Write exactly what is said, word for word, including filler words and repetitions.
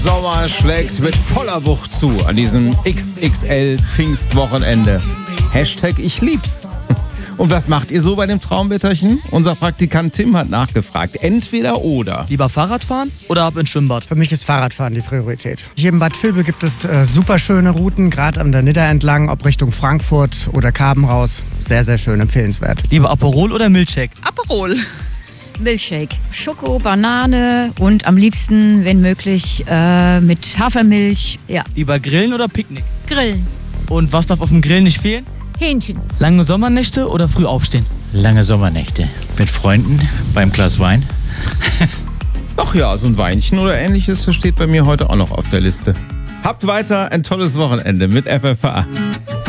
Sommer schlägt mit voller Wucht zu an diesem X X L-Pfingstwochenende. Hashtag ich lieb's. Und was macht ihr so bei dem Traumwetterchen? Unser Praktikant Tim hat nachgefragt. Entweder oder. Lieber Fahrradfahren oder ab ins Schwimmbad? Für mich ist Fahrradfahren die Priorität. Hier im Bad Vilbel gibt es äh, super schöne Routen, gerade an der Nidda entlang, ob Richtung Frankfurt oder Karben raus. Sehr, sehr schön, empfehlenswert. Lieber Aperol oder Milchshake? Aperol. Milchshake. Schoko, Banane und am liebsten, wenn möglich, äh, mit Hafermilch. Ja, Lieber Grillen oder Picknick? Grillen. Und was darf auf dem Grill nicht fehlen? Hähnchen. Lange Sommernächte oder früh aufstehen? Lange Sommernächte. Mit Freunden beim Glas Wein. Ach ja, so ein Weinchen oder ähnliches, das steht bei mir heute auch noch auf der Liste. Habt weiter ein tolles Wochenende mit F F H.